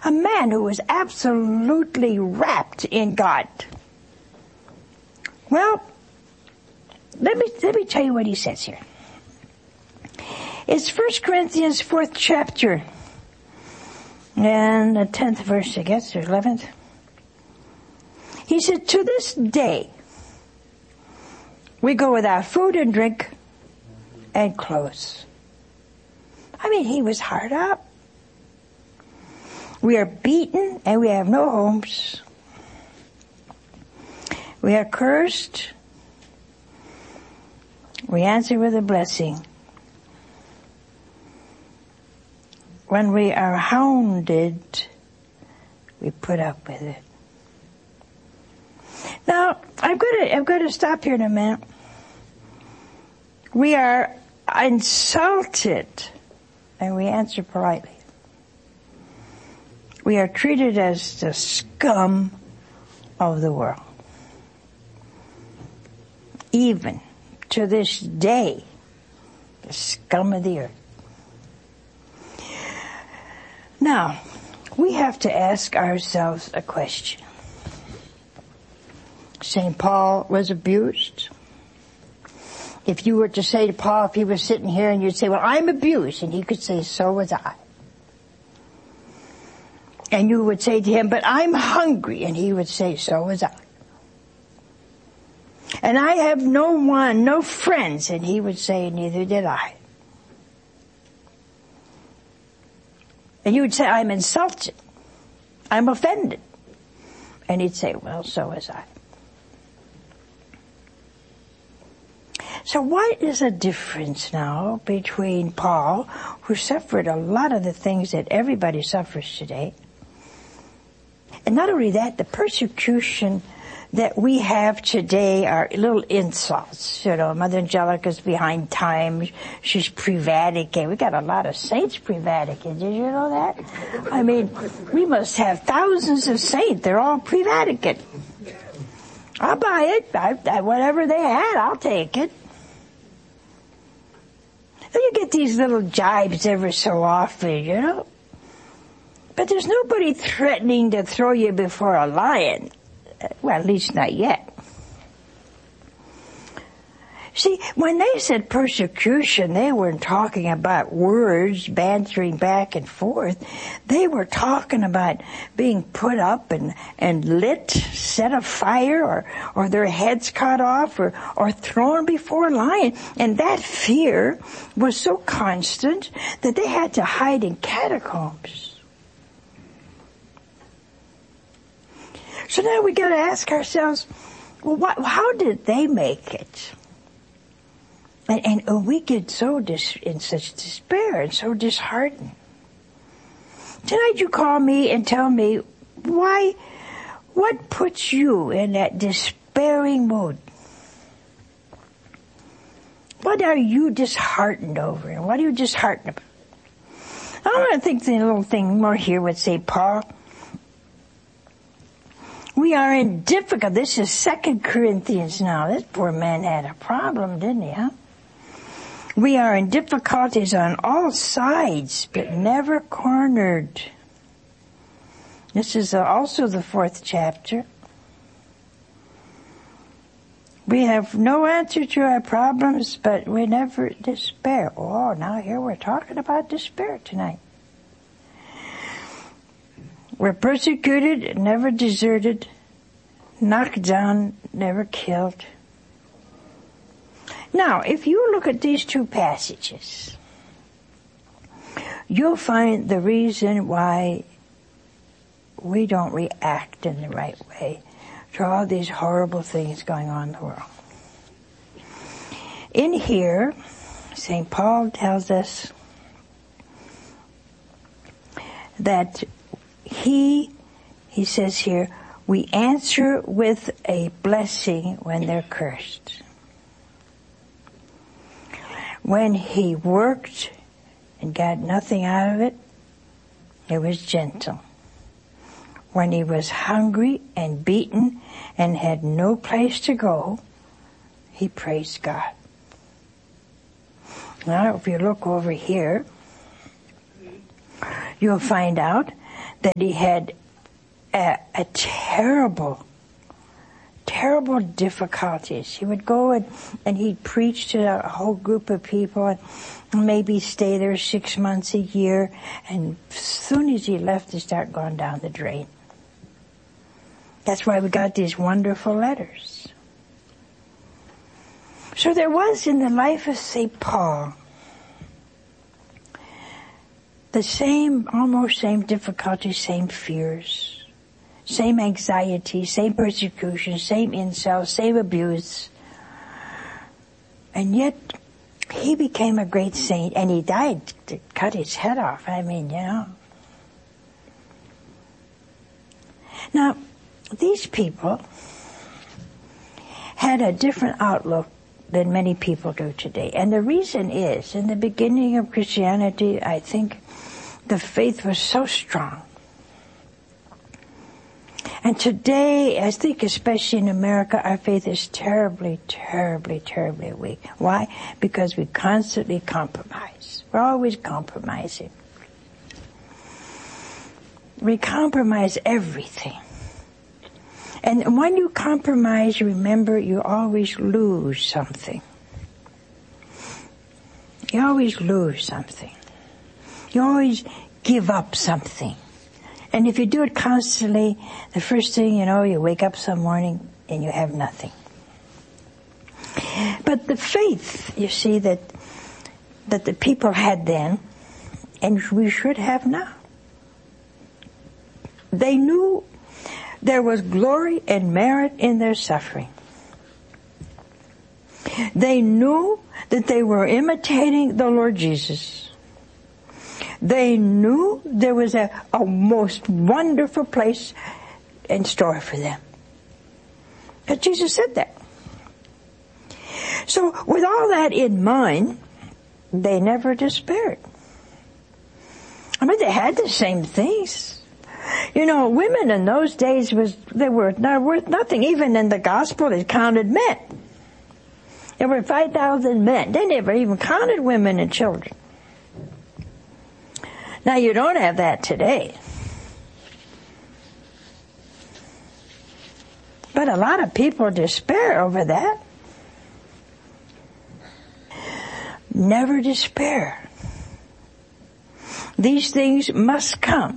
A man who was absolutely wrapped in God. Well, let me tell you what he says here. It's 1 Corinthians 4th chapter and the 10th verse, I guess, or 11th. He said, to this day, we go without food and drink and clothes. I mean, he was hard up. We are beaten and we have no homes. We are cursed. We answer with a blessing. When we are hounded, we put up with it. Now, I'm going to stop here in a minute. We are insulted, and we answer politely. We are treated as the scum of the world. Even to this day, the scum of the earth. Now, we have to ask ourselves a question. St. Paul was abused. If you were to say to Paul, if he was sitting here and you'd say, well, I'm abused, and he could say, so was I. And you would say to him, but I'm hungry, and he would say, so was I. And I have no friends, and he would say, neither did I. And you would say, I'm insulted. I'm offended. And he'd say, well, so was I. So what is the difference now between Paul, who suffered a lot of the things that everybody suffers today, and not only that, the persecution that we have today are little insults. You know, Mother Angelica's behind time. She's pre-Vatican. We got a lot of saints pre-Vatican. Did you know that? I mean, we must have thousands of saints. They're all pre-Vatican. I'll buy it. Whatever they had, I'll take it. And you get these little jibes every so often, you know. But there's nobody threatening to throw you before a lion. Well, at least not yet. See, when they said persecution, they weren't talking about words, bantering back and forth. They were talking about being put up and lit, set afire, or their heads cut off, or thrown before a lion. And that fear was so constant that they had to hide in catacombs. So now we got to ask ourselves, well, how did they make it? And we get so in such despair and so disheartened. Tonight you call me and tell me what puts you in that despairing mood? What are you disheartened over? And what are you disheartened about? I want to think the little thing more here would say, Paul, we are in difficult. This is 2 Corinthians now. This poor man had a problem, didn't he, huh? We are in difficulties on all sides, but never cornered. This is also the 4th chapter. We have no answer to our problems, but we never despair. Oh, now here we're talking about despair tonight. We're persecuted, never deserted, knocked down, never killed. Now, if you look at these two passages, you'll find the reason why we don't react in the right way to all these horrible things going on in the world. In here, St. Paul tells us that he says here, we answer with a blessing when they're cursed. When he worked and got nothing out of it, it was gentle. When he was hungry and beaten and had no place to go, he praised God. Now, if you look over here, you'll find out that he had a terrible difficulties. He would go and he'd preach to a whole group of people and maybe stay there 6 months, a year, and as soon as he left, they start going down the drain. That's why we got these wonderful letters. So there was in the life of St. Paul the almost same difficulties, same fears, same anxiety, same persecution, same insult, same abuse. And yet, he became a great saint, and he died to cut his head off. I mean, you know. Now, these people had a different outlook than many people do today. And the reason is, in the beginning of Christianity, I think the faith was so strong. And today, I think especially in America, our faith is terribly, terribly, terribly weak. Why? Because we constantly compromise. We're always compromising. We compromise everything. And when you compromise, remember, you always lose something. You always lose something. You always give up something. And if you do it constantly, the first thing you know, you wake up some morning and you have nothing. But the faith, you see, that the people had then, and we should have now. They knew there was glory and merit in their suffering. They knew that they were imitating the Lord Jesus. They knew there was a most wonderful place in store for them. But Jesus said that. So with all that in mind, they never despaired. I mean, they had the same things. You know, women in those days they were not worth nothing. Even in the gospel, it counted men. There were 5,000 men. They never even counted women and children. Now, you don't have that today. But a lot of people despair over that. Never despair. These things must come.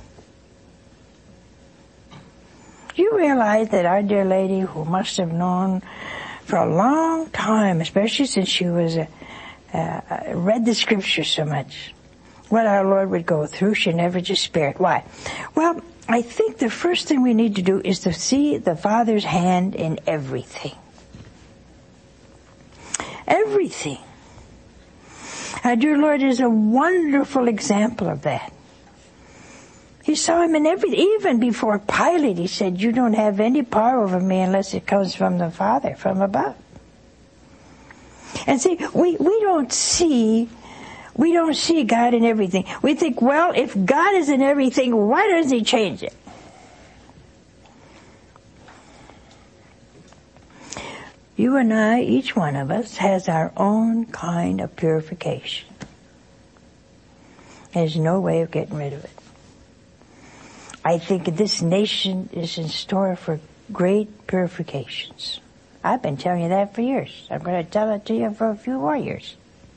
You realize that Our Dear Lady, who must have known for a long time, especially since she was read the Scriptures so much, what our Lord would go through, she never despaired. Why? Well, I think the first thing we need to do is to see the Father's hand in everything. Everything. Our dear Lord is a wonderful example of that. He saw him in everything. Even before Pilate, he said, you don't have any power over me unless it comes from the Father, from above. And see, we don't see God in everything. We think, well, if God is in everything, why doesn't He change it? You and I, each one of us, has our own kind of purification. There's no way of getting rid of it. I think this nation is in store for great purifications. I've been telling you that for years. I'm going to tell it to you for a few more years.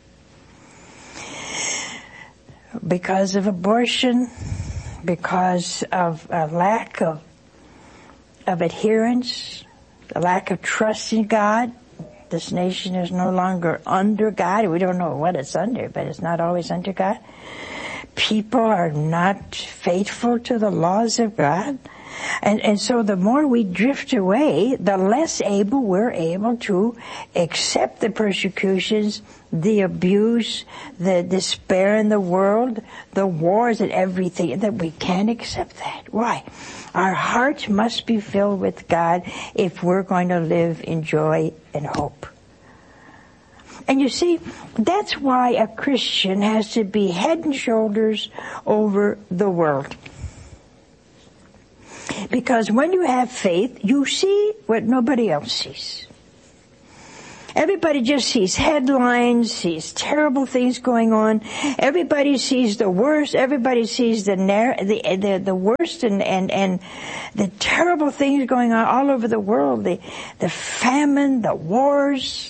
Because of abortion, because of a lack of adherence, a lack of trust in God. This nation is no longer under God. We don't know what it's under, but it's not always under God. People are not faithful to the laws of God. And so the more we drift away, the less we're able to accept the persecutions, the abuse, the despair in the world, the wars and everything, that we can't accept that. Why? Our hearts must be filled with God if we're going to live in joy and hope. And you see, that's why a Christian has to be head and shoulders over the world. Because when you have faith, you see what nobody else sees. Everybody just sees headlines, sees terrible things going on. Everybody sees the worst. Everybody sees the worst and the terrible things going on all over the world. The famine, the wars.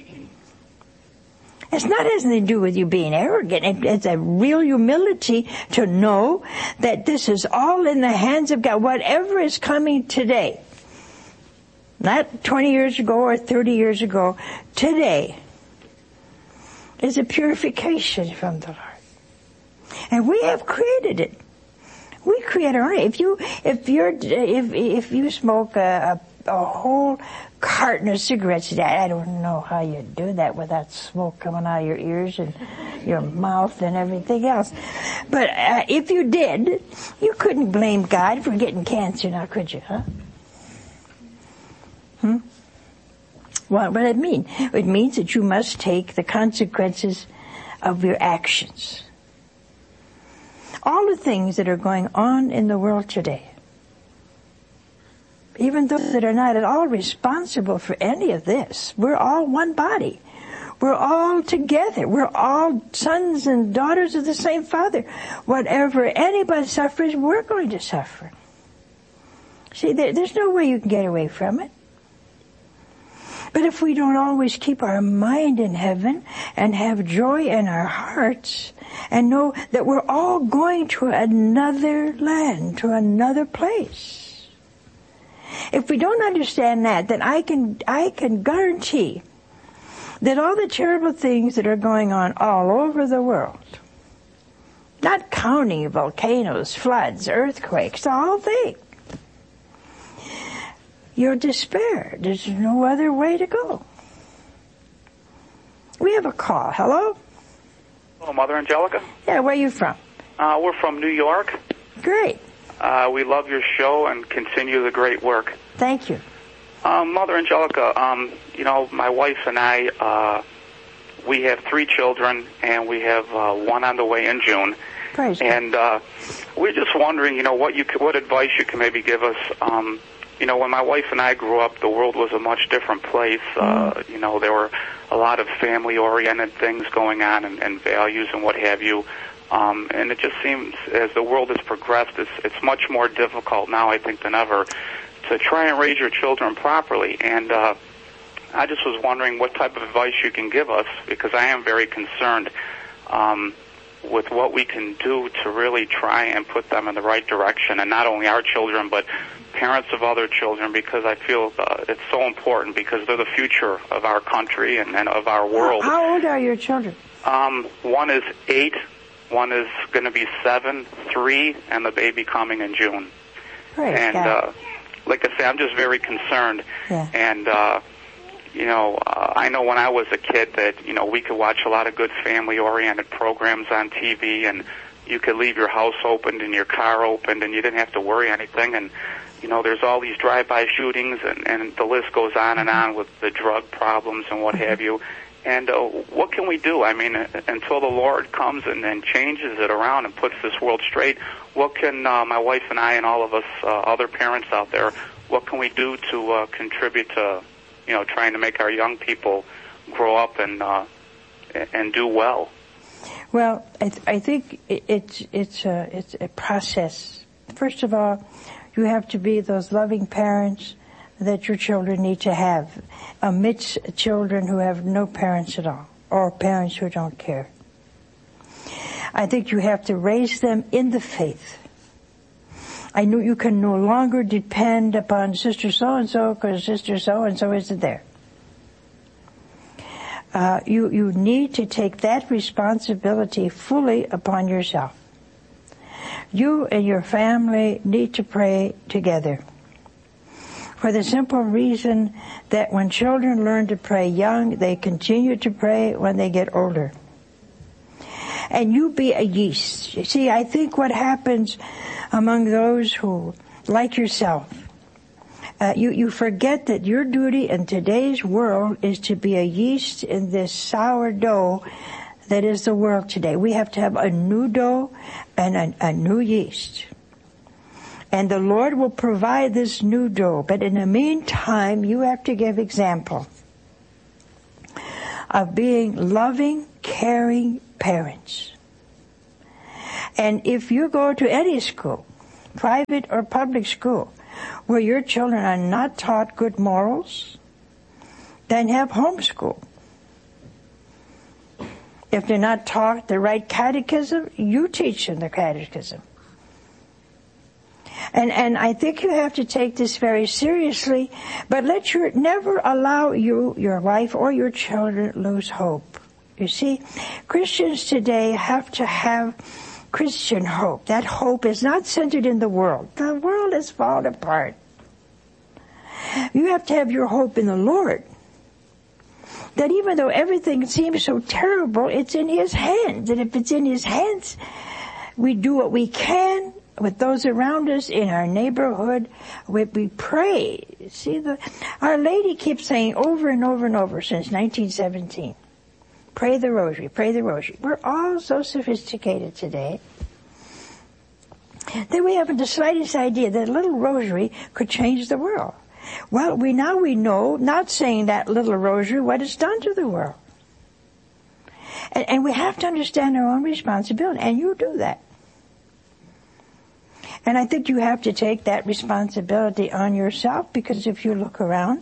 It's not has anything to do with you being arrogant. It's a real humility to know that this is all in the hands of God. Whatever is coming today, not 20 years ago or 30 years ago, today is a purification from the Lord. And we have created it. We create our own. If you smoke a whole carton of cigarettes a day, I don't know how you do that without smoke coming out of your ears and your mouth and everything else. But if you did, you couldn't blame God for getting cancer now, could you, huh? What does it mean? It means that you must take the consequences of your actions. All the things that are going on in the world today, even those that are not at all responsible for any of this, we're all one body. We're all together. We're all sons and daughters of the same Father. Whatever anybody suffers, we're going to suffer. See, there's no way you can get away from it. But if we don't always keep our mind in heaven and have joy in our hearts and know that we're all going to another land, to another place. If we don't understand that, then I can guarantee that all the terrible things that are going on all over the world, not counting volcanoes, floods, earthquakes, the whole thing, you'll despair. There's no other way to go. We have a call. Hello? Hello, Mother Angelica. Yeah, where are you from? We're from New York. Great. We love your show and continue the great work. Thank you. Mother Angelica, my wife and I, we have 3 children, and we have one on the way in June. Praise and we're just wondering, what advice you can maybe give us. When my wife and I grew up, the world was a much different place. There were a lot of family-oriented things going on and values and what have you. And it just seems as the world has progressed, it's much more difficult now, I think, than ever to try and raise your children properly. And I just was wondering what type of advice you can give us, because I am very concerned with what we can do to really try and put them in the right direction, and not only our children, but parents of other children, because I feel it's so important, because they're the future of our country and of our world. How old are your children? One is 8, one is going to be 7, 3, and the baby coming in June. Great. And like I say, I'm just very concerned. Yeah. And I know when I was a kid that we could watch a lot of good family-oriented programs on TV, and you could leave your house opened and your car opened, and you didn't have to worry anything. And there's all these drive-by shootings, and the list goes on and on with the drug problems and what have you. And what can we do? I mean, until the Lord comes and changes it around and puts this world straight, what can my wife and I and all of us other parents out there, what can we do to contribute to, trying to make our young people grow up and do well? Well, I think it's a process. First of all, you have to be those loving parents that your children need to have amidst children who have no parents at all, or parents who don't care. I think you have to raise them in the faith. I know you can no longer depend upon Sister so-and-so because Sister so-and-so isn't there. You need to take that responsibility fully upon yourself. You and your family need to pray together, for the simple reason that when children learn to pray young, they continue to pray when they get older. And you be a yeast. You see, I think what happens among those who, like yourself, you forget that your duty in today's world is to be a yeast in this sourdough that is the world today. We have to have a new dough and a new yeast. And the Lord will provide this new dough. But in the meantime, you have to give example. of being loving, caring parents. And if you go to any school, private or public school, where your children are not taught good morals, then have homeschool. If they're not taught the right catechism, you teach them the catechism. And I think you have to take this very seriously, but never allow your wife, or your children lose hope. You see, Christians today have to have Christian hope. That hope is not centered in the world. The world has fallen apart. You have to have your hope in the Lord. That even though everything seems so terrible, it's in His hands. And if it's in His hands, we do what we can with those around us in our neighborhood. We pray. See, Our Lady keeps saying over and over and over since 1917, pray the rosary, pray the rosary. We're all so sophisticated today that we haven't the slightest idea that a little rosary could change the world. Well, we know, not saying that little rosary, what it's done to the world. And we have to understand our own responsibility, and you do that. And I think you have to take that responsibility on yourself, because if you look around,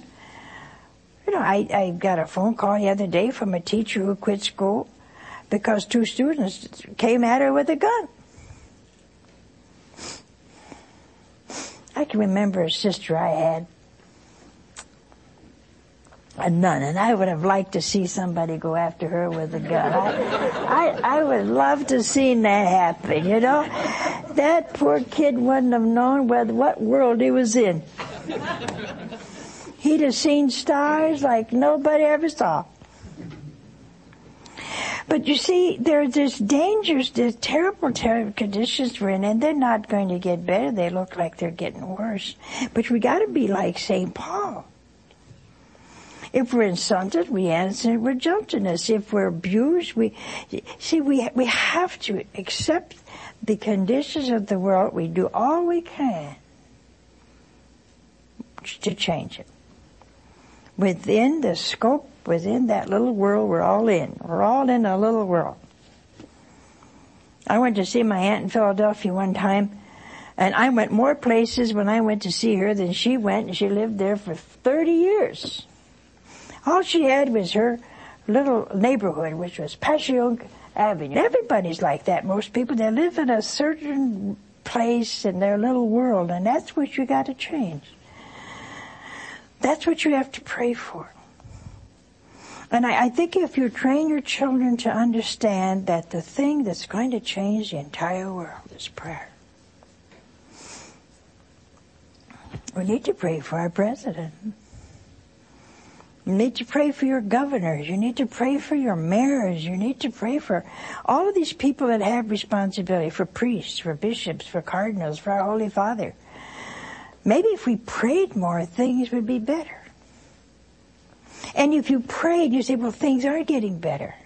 I got a phone call the other day from a teacher who quit school because 2 students came at her with a gun. I can remember a sister I had, a nun, and I would have liked to see somebody go after her with a gun. I would love to see that happen, That poor kid wouldn't have known what world he was in. He'd have seen stars like nobody ever saw. But you see, there's dangers, there's terrible, terrible conditions we're in, and they're not going to get better. They look like they're getting worse. But we got to be like St. Paul. If we're insulted, we answer with gentleness. If we're abused, we have to accept the conditions of the world. We do all we can to change it. Within the scope, within that little world we're all in. We're all in a little world. I went to see my aunt in Philadelphia one time, and I went more places when I went to see her than she went, and she lived there for 30 years. All she had was her little neighborhood, which was Passyunk Avenue. Everybody's like that. Most people, they live in a certain place in their little world, and that's what you got to change. That's what you have to pray for. And I think if you train your children to understand that the thing that's going to change the entire world is prayer. We need to pray for our president. You need to pray for your governors. You need to pray for your mayors. You need to pray for all of these people that have responsibility, for priests, for bishops, for cardinals, for our Holy Father. Maybe if we prayed more, things would be better. And if you prayed, you say, well, things are getting better.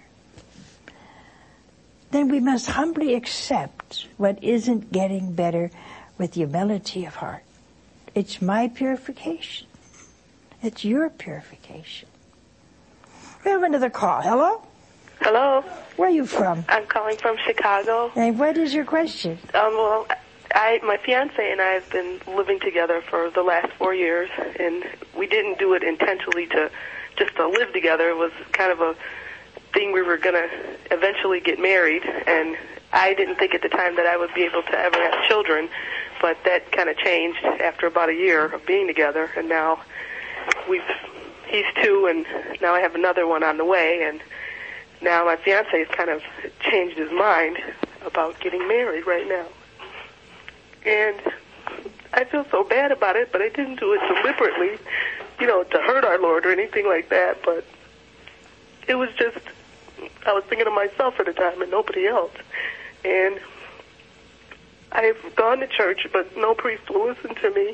Then we must humbly accept what isn't getting better with humility of heart. It's my purification. It's your purification. We have another call. Hello? Hello? Where are you from? I'm calling from Chicago. And what is your question? My fiance and I have been living together for the last 4 years, and we didn't do it intentionally just to live together. It was kind of a thing we were going to eventually get married, and I didn't think at the time that I would be able to ever have children, but that kind of changed after about a year of being together, and now he's 2, and now I have another one on the way, and now my fiance has kind of changed his mind about getting married right now. And I feel so bad about it, but I didn't do it deliberately, to hurt our Lord or anything like that, but it was just, I was thinking of myself at the time and nobody else. And I've gone to church, but no priest will listen to me.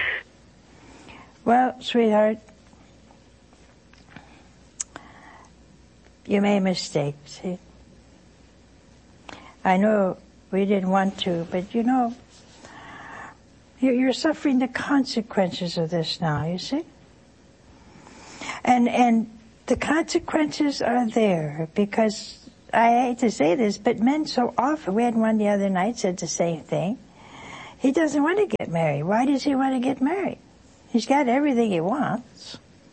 Well, sweetheart, you made a mistake, see? I know we didn't want to, but you're suffering the consequences of this now, you see? And The consequences are there because, I hate to say this, but men so often, we had one the other night said the same thing. He doesn't want to get married. Why does he want to get married? He's got everything he wants.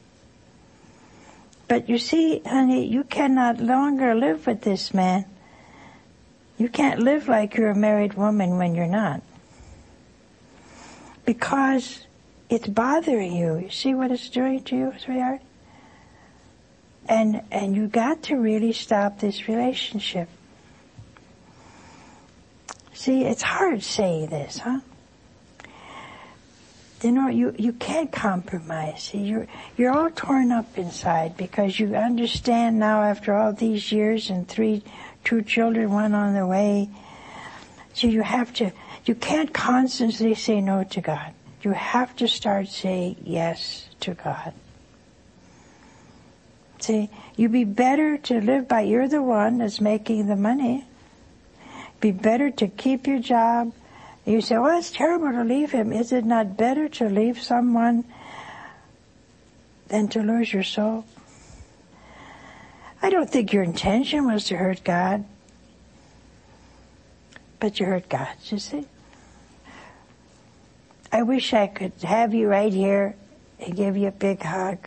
But you see, honey, you cannot longer live with this man. You can't live like you're a married woman when you're not. Because it's bothering you. You see what it's doing to you, sweetheart? And you got to really stop this relationship. See, it's hard saying this, huh? You know, you can't compromise. See, you're all torn up inside because you understand now after all these years and two children, one on the way. So you can't constantly say no to God. You have to start saying yes to God. See, you'd be better to live by, you're the one that's making the money. Be better to keep your job. You say, well, it's terrible to leave him. Is it not better to leave someone than to lose your soul? I don't think your intention was to hurt God. But you hurt God, you see. I wish I could have you right here and give you a big hug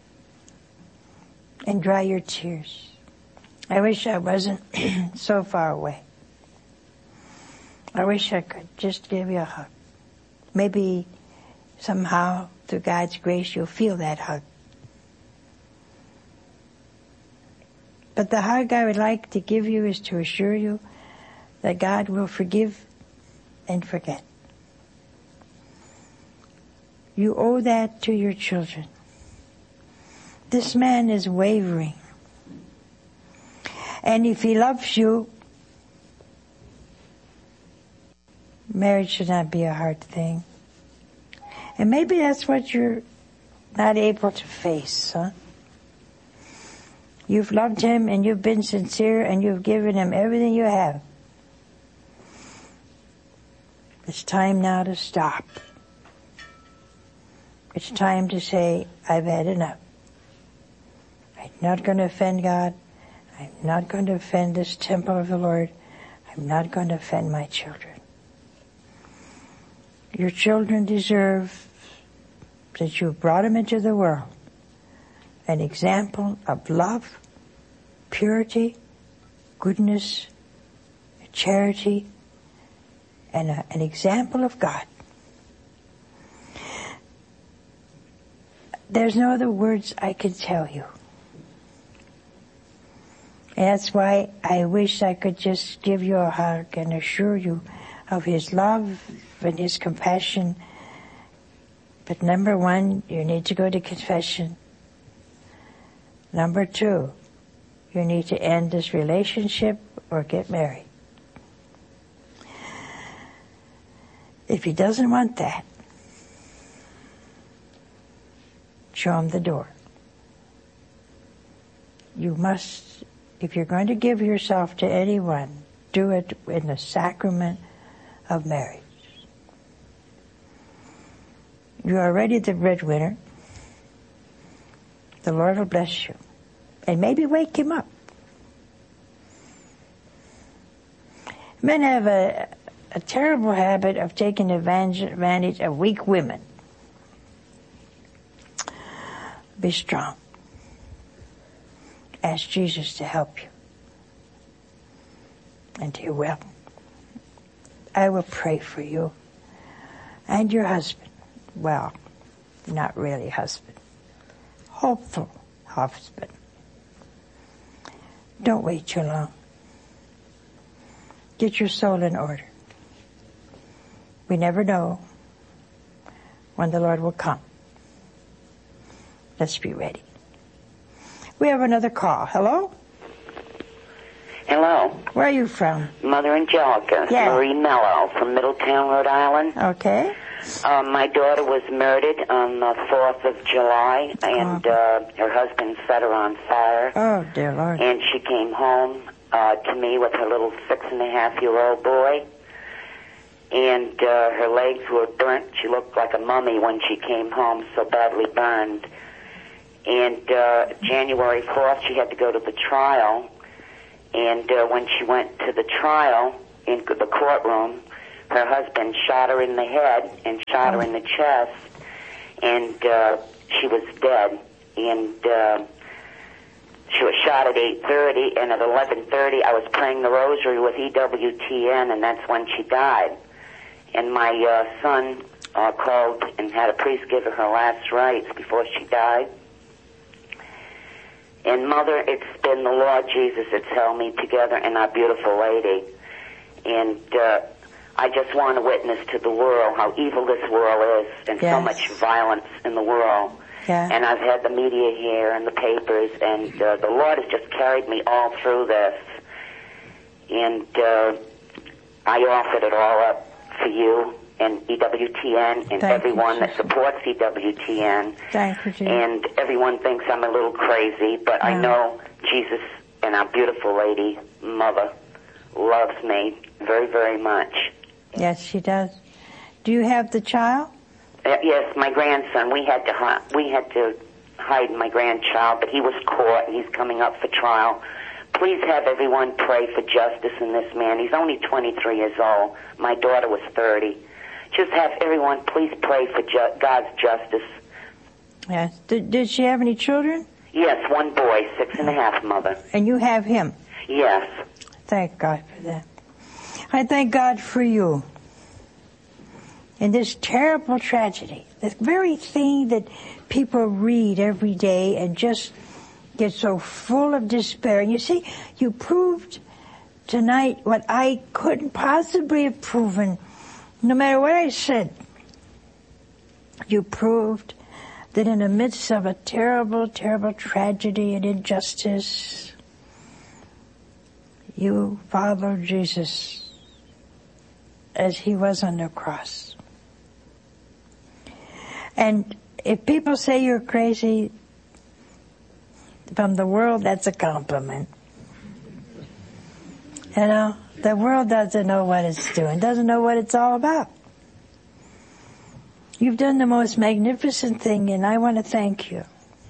and dry your tears. I wish I wasn't so far away. I wish I could just give you a hug. Maybe somehow, through God's grace, you'll feel that hug. But the hug I would like to give you is to assure you that God will forgive and forget. You owe that to your children. This man is wavering. And if he loves you, marriage should not be a hard thing. And maybe that's what you're not able to face, huh? You've loved him and you've been sincere and you've given him everything you have. It's time now to stop. It's time to say, I've had enough. I'm not going to offend God. I'm not going to offend this temple of the Lord. I'm not going to offend my children. Your children deserve, since you brought them into the world, an example of love, purity, goodness, charity, and an example of God. There's no other words I can tell you. And that's why I wish I could just give you a hug and assure you of His love and His compassion. But number one, you need to go to confession. Number two, you need to end this relationship or get married. If he doesn't want that, show him the door. You must, if you're going to give yourself to anyone, do it in the sacrament of marriage. You are already the breadwinner. The Lord will bless you. And maybe wake him up. Men have a terrible habit of taking advantage of weak women. Be strong. Ask Jesus to help you. And He will. I will pray for you and your husband. Well, not really husband. Hopeful husband. Don't wait too long. Get your soul in order. We never know when the Lord will come. Let's be ready. We have another call. Hello? Hello. Where are you from? Mother Angelica. Yeah. Marie Mello from Middletown, Rhode Island. Okay. My daughter was murdered on the 4th of July, and her husband set her on fire. Oh, dear Lord. And she came home to me with her little 6.5-year-old boy. And her legs were burnt. She looked like a mummy when she came home, so badly burned. And January 4th, she had to go to the trial. And when she went to the trial in the courtroom, her husband shot her in the head and shot her in the chest, and she was dead. And she was shot at 8:30, and at 11:30 I was praying the rosary with EWTN, and that's when she died. And my son called and had a priest give her her last rites before she died. And Mother, it's been the Lord Jesus that's held me together and our beautiful lady. And I just want to witness to the world how evil this world is, and so much violence in the world. Yeah. And I've had the media here and the papers, and the Lord has just carried me all through this. And I offered it all up for you and EWTN and everyone that supports EWTN. Thank you, Jesus. And everyone thinks I'm a little crazy, but I know Jesus and our beautiful lady, Mother, loves me very, very much. Yes, she does. Do you have the child? Yes, my grandson. We had to hide my grandchild, but he was caught and he's coming up for trial. Please have everyone pray for justice in this man. He's only 23 years old. My daughter was 30. Just have everyone please pray for God's justice. Yes. Did she have any children? Yes, one boy, 6.5, Mother. And you have him? Yes. Thank God for that. I thank God for you. In this terrible tragedy, the very thing that people read every day and just get so full of despair. And you see, you proved tonight what I couldn't possibly have proven, no matter what I said. You proved that in the midst of a terrible, terrible tragedy and injustice, you followed Jesus as he was on the cross. And if people say you're crazy, from the world, that's a compliment. You know, the world doesn't know what it's doing, doesn't know what it's all about. You've done the most magnificent thing, and I want to thank you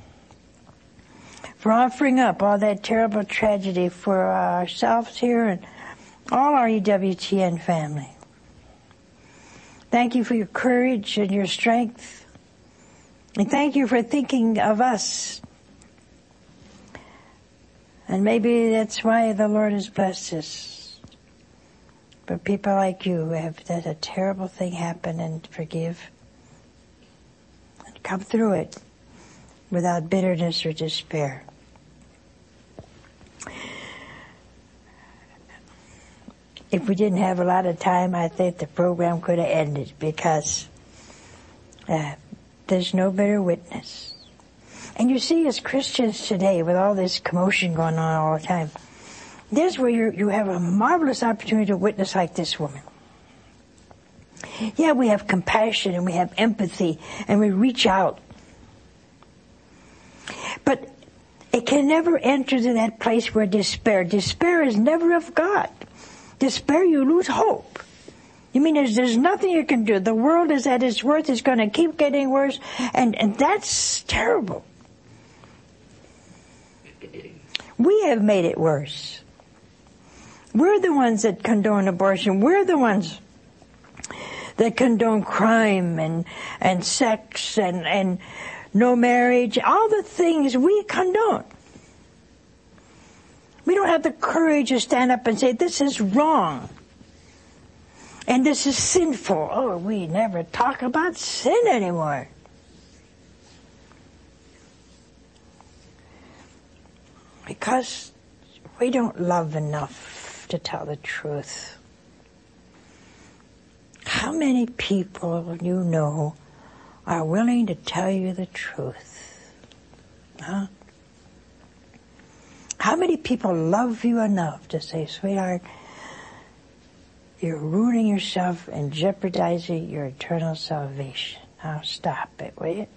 for offering up all that terrible tragedy for ourselves here and all our EWTN family. Thank you for your courage and your strength. And thank you for thinking of us. And maybe that's why the Lord has blessed us. But people like you have had a terrible thing happen and forgive. And come through it without bitterness or despair. If we didn't have a lot of time, I think the program could have ended because there's no better witness. And you see, as Christians today, with all this commotion going on all the time, there's where you have a marvelous opportunity to witness like this woman. Yeah, we have compassion and we have empathy and we reach out. But it can never enter to that place where despair is never of God. Despair, you lose hope. You mean there's nothing you can do. The world is at its worst. It's going to keep getting worse. And that's terrible. We have made it worse. We're the ones that condone abortion. We're the ones that condone crime and sex and no marriage. All the things we condone. We don't have the courage to stand up and say, this is wrong. And this is sinful. Oh, we never talk about sin anymore. Because we don't love enough to tell the truth. How many people you know are willing to tell you the truth? Huh? How many people love you enough to say, sweetheart, you're ruining yourself and jeopardizing your eternal salvation. Now stop it, will you?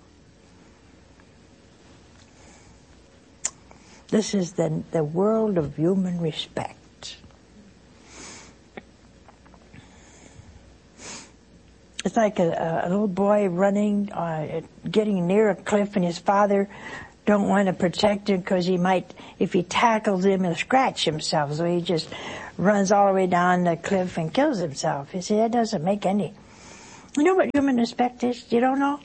This is the world of human respect. It's like a little boy running, getting near a cliff, and his father don't want to protect him because he might, if he tackles him, he'll scratch himself. So he just runs all the way down the cliff and kills himself. You see, that doesn't make any. You know what human respect is? You don't know?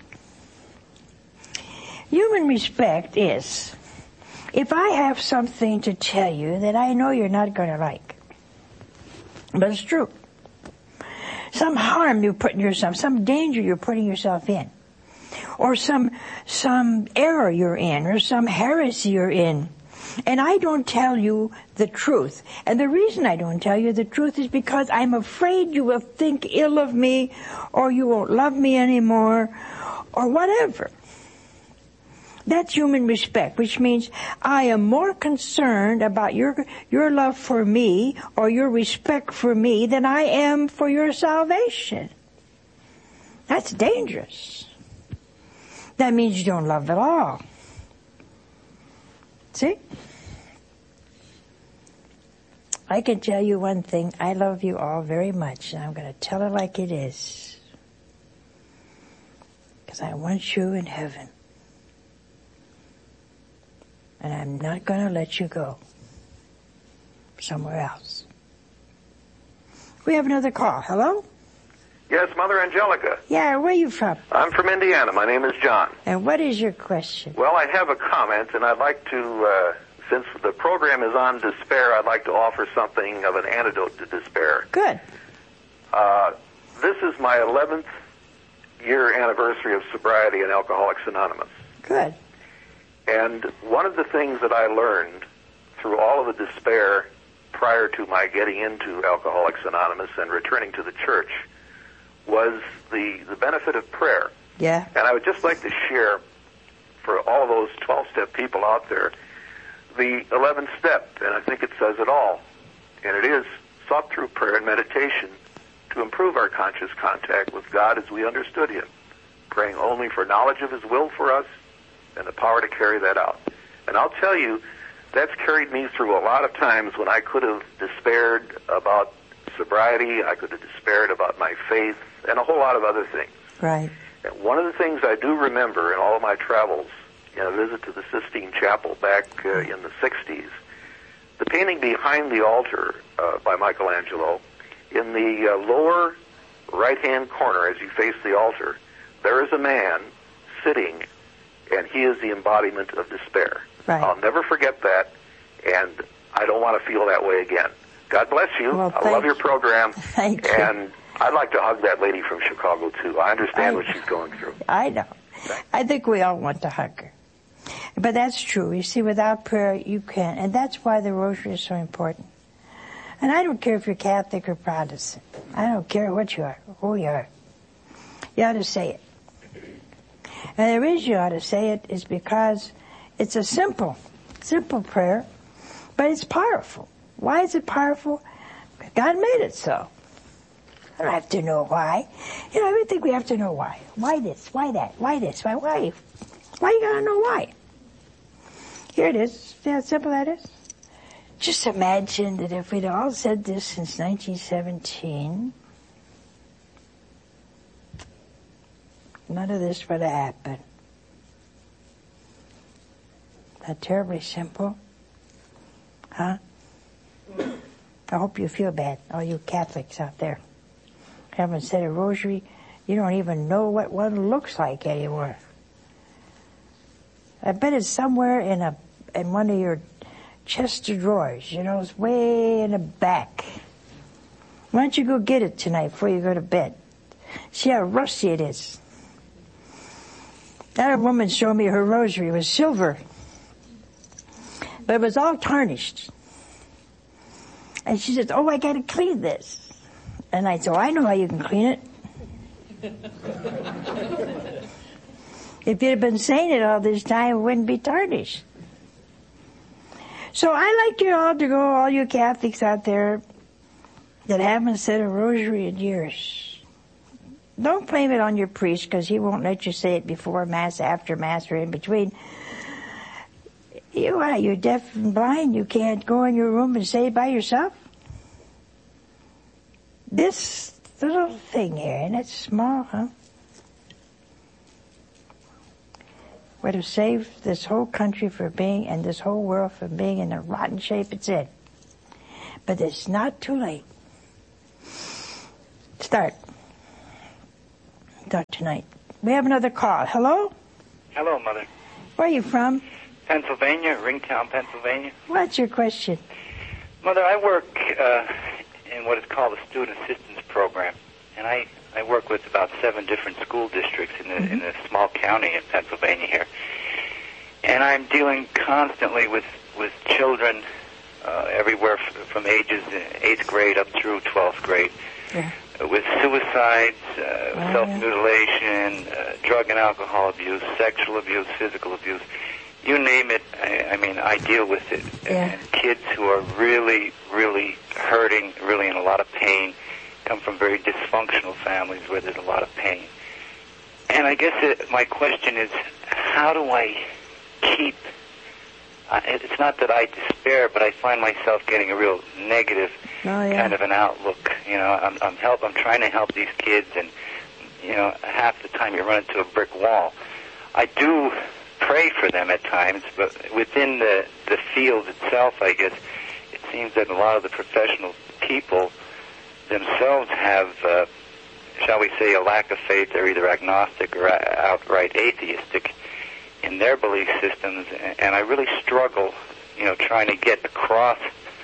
Human respect is, if I have something to tell you that I know you're not going to like, but it's true. Some harm you're putting yourself, some danger you're putting yourself in, or some error you're in, or some heresy you're in, and I don't tell you the truth. And the reason I don't tell you the truth is because I'm afraid you will think ill of me, or you won't love me anymore, or whatever. That's human respect, which means I am more concerned about your love for me or your respect for me than I am for your salvation. That's dangerous. That means you don't love at all. See? I can tell you one thing. I love you all very much, and I'm going to tell it like it is. Because I want you in heaven. And I'm not going to let you go somewhere else. We have another call. Hello? Yes, Mother Angelica. Yeah, where are you from? I'm from Indiana. My name is John. And what is your question? Well, I have a comment, and I'd like to, since the program is on despair, I'd like to offer something of an antidote to despair. Good. This is my 11th year anniversary of sobriety in Alcoholics Anonymous. Good. And one of the things that I learned through all of the despair prior to my getting into Alcoholics Anonymous and returning to the church was the benefit of prayer. Yeah. And I would just like to share for all those 12-step people out there the 11th step, and I think it says it all. And it is sought through prayer and meditation to improve our conscious contact with God as we understood Him, praying only for knowledge of His will for us and the power to carry that out. And I'll tell you, that's carried me through a lot of times when I could have despaired about sobriety, I could have despaired about my faith, and a whole lot of other things. Right. And one of the things I do remember in all of my travels, a visit to the Sistine Chapel back in the 60s, the painting behind the altar by Michelangelo, in the lower right-hand corner as you face the altar, there is a man sitting, and he is the embodiment of despair. Right. I'll never forget that, and I don't want to feel that way again. God bless you. Well, I love your program. Thank you. And I'd like to hug that lady from Chicago, too. I understand what she's going through. I know. I think we all want to hug her. But that's true. You see, without prayer, you can't. And that's why the rosary is so important. And I don't care if you're Catholic or Protestant. I don't care what you are, who you are. You ought to say it. And the reason you ought to say it is because it's a simple prayer, but it's powerful. Why is it powerful? God made it so. I don't have to know why. I don't think we have to know why. Why this? Why that? Why this? Why? Why you gotta know why? Here it is. See how simple that is? Just imagine that if we'd all said this since 1917, none of this would have happened. Not terribly simple? Huh? I hope you feel bad, all you Catholics out there. Haven't said a rosary, you don't even know what one looks like anymore. I bet it's somewhere in one of your chest of drawers, it's way in the back. Why don't you go get it tonight before you go to bed? See how rusty it is. That woman showed me her rosary. It was silver, but it was all tarnished. And she said, I got to clean this. And I said, I know how you can clean it. If you'd have been saying it all this time, it wouldn't be tarnished. So I like you all to go, all you Catholics out there that haven't said a rosary in years. Don't blame it on your priest, because he won't let you say it before Mass, after Mass, or in between. You're deaf and blind. You can't go in your room and say it by yourself. This little thing here, and it's small, huh? Would have saved this whole country from being, and this whole world from being in the rotten shape it's in. But it's not too late. Start tonight. We have another call. Hello? Hello, Mother. Where are you from? Pennsylvania, Ringtown, Pennsylvania. What's your question? Mother, I work in what is called a student assistance program, and I work with about 7 different school districts in a small county in Pennsylvania here. And I'm dealing constantly with children everywhere from ages 8th grade up through 12th grade. Yeah. With suicides, self-mutilation, drug and alcohol abuse, sexual abuse, physical abuse. You name it, I deal with it. Yeah. And kids who are really, really hurting, really in a lot of pain, come from very dysfunctional families where there's a lot of pain. And I guess my question is, how do I keep... it's not that I despair, but I find myself getting a real negative kind of an outlook. I'm trying to help these kids, and half the time you run into a brick wall. I do pray for them at times, but within the field itself, I guess it seems that a lot of the professional people themselves have, shall we say, a lack of faith. They're either agnostic or outright atheistic in their belief systems, and I really struggle, trying to get across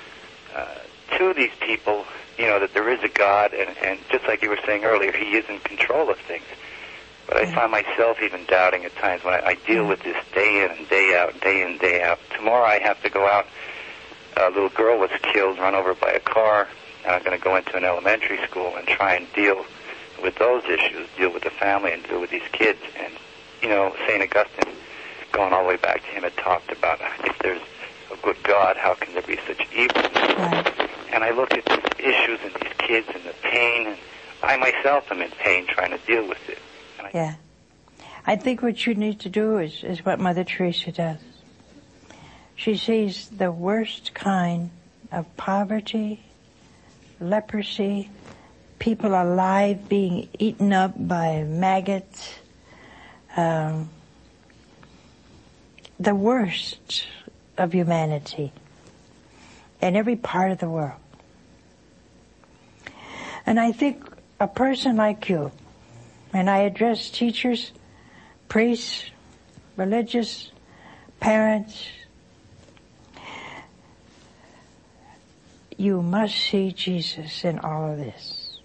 to these people, that there is a God, and just like you were saying earlier, He is in control of things. But I find myself even doubting at times when I deal with this day in and day out, day in and day out. Tomorrow I have to go out. A little girl was killed, run over by a car, and I'm going to go into an elementary school and try and deal with those issues, deal with the family and deal with these kids. And, St. Augustine, going all the way back to him, had talked about if there's a good God, how can there be such evil? Right. And I look at these issues and these kids and the pain, and I myself am in pain trying to deal with it. Yeah. I think what you need to do is what Mother Teresa does. She sees the worst kind of poverty, leprosy, people alive being eaten up by maggots, the worst of humanity in every part of the world. And I think a person like you, and I address teachers, priests, religious, parents, you must see Jesus in all of this.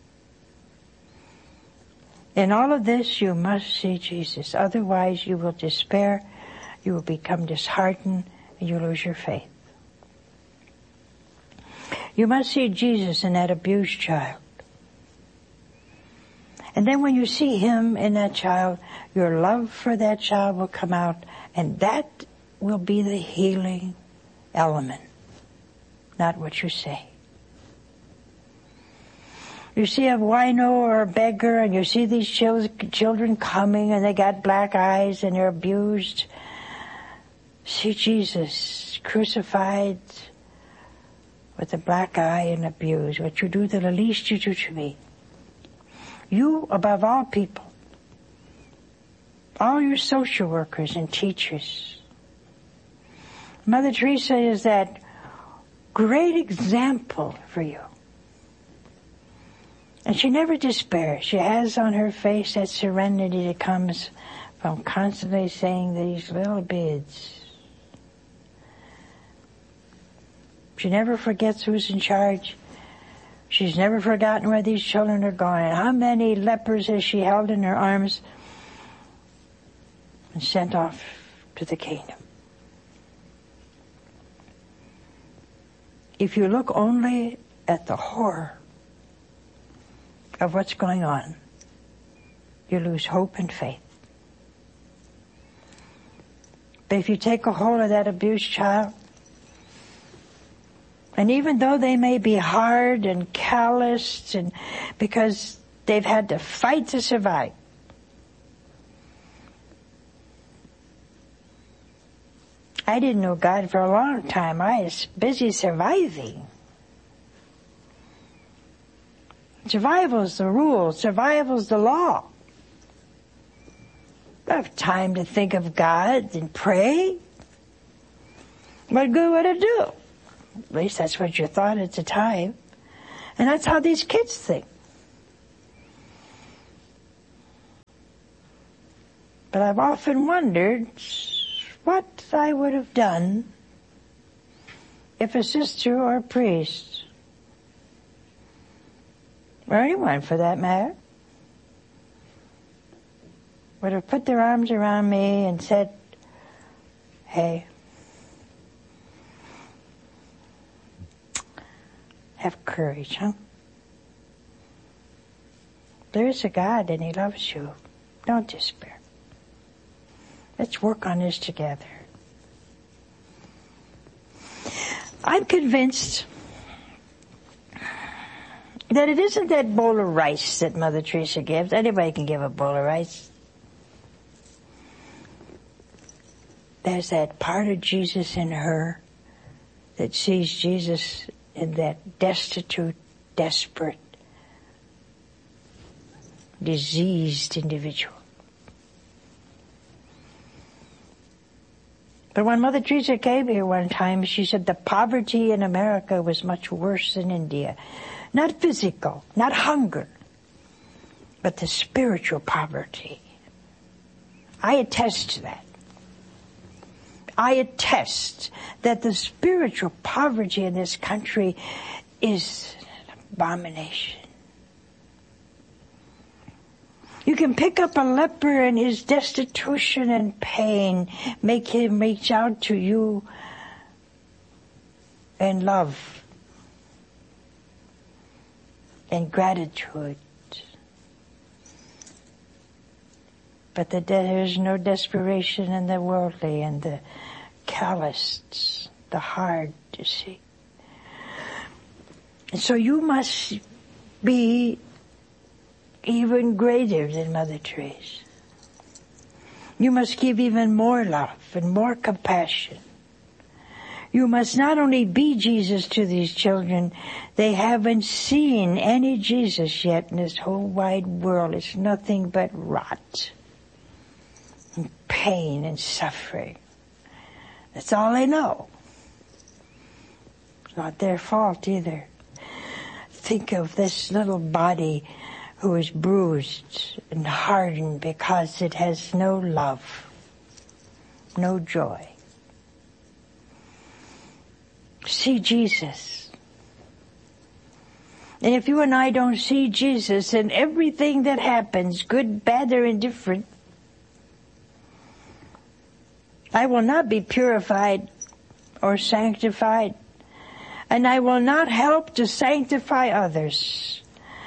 In all of this, you must see Jesus. Otherwise, you will despair, you will become disheartened, and you lose your faith. You must see Jesus in that abused child. And then when you see Him in that child, your love for that child will come out, and that will be the healing element, not what you say. You see a wino or a beggar, and you see these children coming, and they got black eyes, and they're abused. See Jesus crucified with a black eye and abused. What you do to the least, you do to me. You, above all people, all your social workers and teachers. Mother Teresa is that great example for you. And she never despairs. She has on her face that serenity that comes from constantly saying these little bids. She never forgets who's in charge. She's never forgotten where these children are going. How many lepers has she held in her arms and sent off to the kingdom? If you look only at the horror of what's going on, you lose hope and faith. But if you take a hold of that abused child, and even though they may be hard and calloused, and because they've had to fight to survive, I didn't know God for a long time. I was busy surviving. Survival's the rule. Survival's the law. I have time to think of God and pray. What good would it do? At least that's what you thought at the time. And that's how these kids think. But I've often wondered what I would have done if a sister or a priest, or anyone for that matter, would have put their arms around me and said, hey, have courage, huh? There is a God and He loves you. Don't despair. Let's work on this together. I'm convinced that it isn't that bowl of rice that Mother Teresa gives. Anybody can give a bowl of rice. There's that part of Jesus in her that sees Jesus in that destitute, desperate, diseased individual. But when Mother Teresa came here one time, she said the poverty in America was much worse than India. Not physical, not hunger, but the spiritual poverty. I attest to that. I attest that the spiritual poverty in this country is an abomination. You can pick up a leper in his destitution and pain, make him reach out to you in love and gratitude. But there is no desperation in the worldly and the calloused, the hard to see. And so you must be even greater than Mother Teresa. You must give even more love and more compassion. You must not only be Jesus to these children, they haven't seen any Jesus yet in this whole wide world. It's nothing but rot and pain and suffering. That's all they know. It's not their fault either. Think of this little body who is bruised and hardened because it has no love, no joy. See Jesus. And if you and I don't see Jesus in everything that happens, good, bad, or indifferent, I will not be purified or sanctified, and I will not help to sanctify others.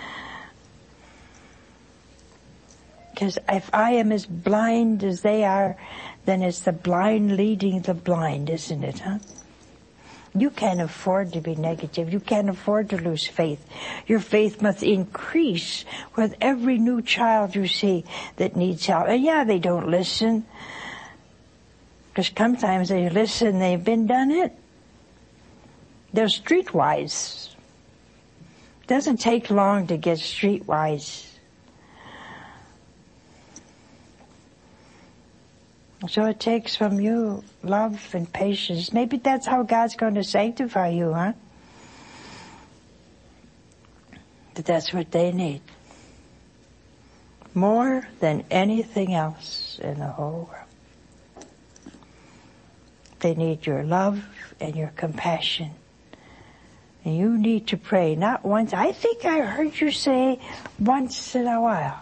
Because if I am as blind as they are, then it's the blind leading the blind, isn't it, huh? You can't afford to be negative. You can't afford to lose faith. Your faith must increase with every new child you see that needs help. And yeah, they don't listen. Because sometimes they listen, they've been done it. They're streetwise. It doesn't take long to get streetwise. So it takes from you love and patience. Maybe that's how God's going to sanctify you, huh? But that's what they need. More than anything else in the whole world. They need your love and your compassion. And you need to pray, not once. I think I heard you say once in a while.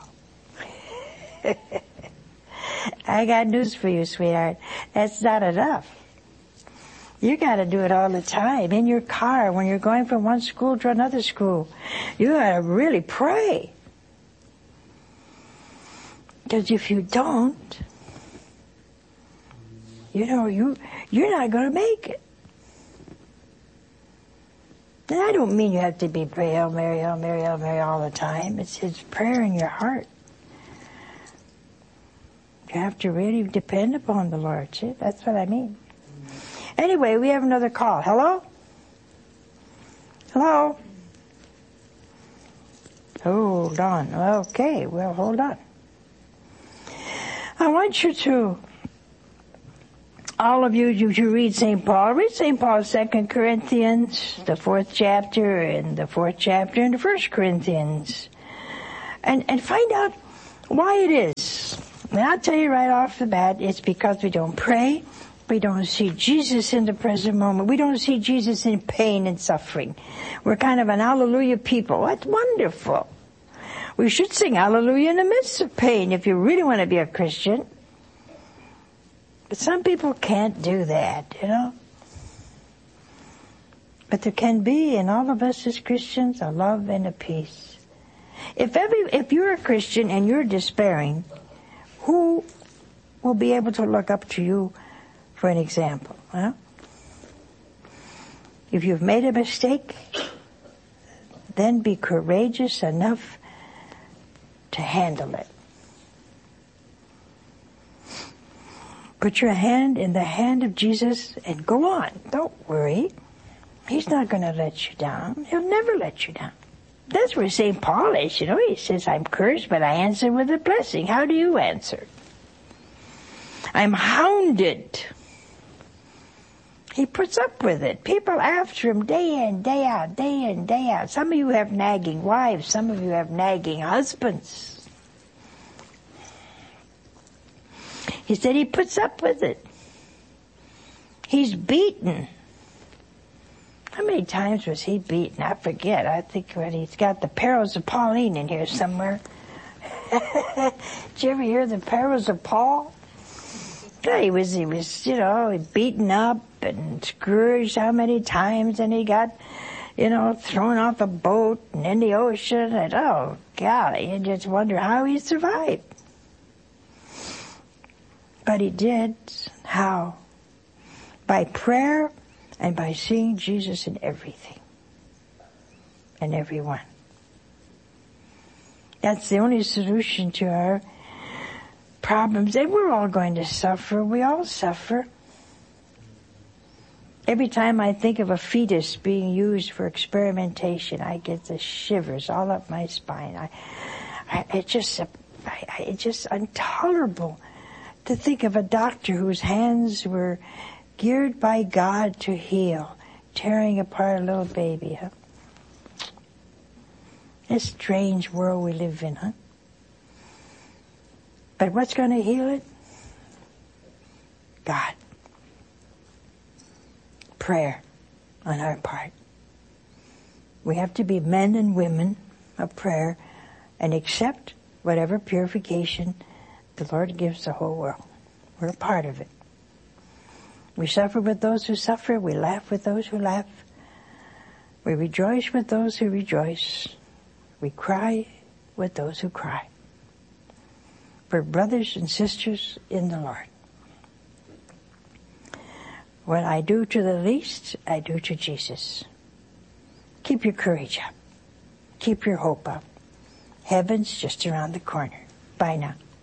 I got news for you, sweetheart. That's not enough. You got to do it all the time. In your car, when you're going from one school to another school. You got to really pray. Because if you don't, you're not going to make it. And I don't mean you have to be pray, Hail Mary, Hail Mary, Hail Mary all the time. It's prayer in your heart. You have to really depend upon the Lord. See, that's what I mean. Anyway, we have another call. Hello? Hello? Hold on. Okay, well, hold on. I want you to, all of you read St. Paul. Read St. Paul's 2 Corinthians, the 4th chapter, and the 4th chapter, and the 1 Corinthians. And find out why it is. And I'll tell you right off the bat, it's because we don't pray. We don't see Jesus in the present moment. We don't see Jesus in pain and suffering. We're kind of an hallelujah people. That's wonderful. We should sing hallelujah in the midst of pain if you really want to be a Christian. But some people can't do that, you know. But there can be in all of us as Christians a love and a peace. If you're a Christian and you're despairing, who will be able to look up to you for an example? Huh? If you've made a mistake, then be courageous enough to handle it. Put your hand in the hand of Jesus and go on. Don't worry. He's not going to let you down. He'll never let you down. That's where St. Paul is, you know. He says, I'm cursed, but I answer with a blessing. How do you answer? I'm hounded. He puts up with it. People after him day in, day out, day in, day out. Some of you have nagging wives. Some of you have nagging husbands. He said he puts up with it. He's beaten. How many times was he beaten? I forget. I think he's got the Perils of Pauline in here somewhere. Did you ever hear the Perils of Paul? Yeah, he was, beaten up and scourged how many times, and he got, thrown off a boat and in the ocean, and oh, golly, you just wonder how he survived. But he did. How? By prayer and by seeing Jesus in everything and everyone. That's the only solution to our problems. And we're all going to suffer. We all suffer. Every time I think of a fetus being used for experimentation, I get the shivers all up my spine. It's just intolerable to think of a doctor whose hands were geared by God to heal, tearing apart a little baby, huh? This strange world we live in, huh? But what's going to heal it? God. Prayer on our part. We have to be men and women of prayer and accept whatever purification the Lord gives the whole world. We're a part of it. We suffer with those who suffer. We laugh with those who laugh. We rejoice with those who rejoice. We cry with those who cry. We're brothers and sisters in the Lord. What I do to the least, I do to Jesus. Keep your courage up. Keep your hope up. Heaven's just around the corner. Bye now.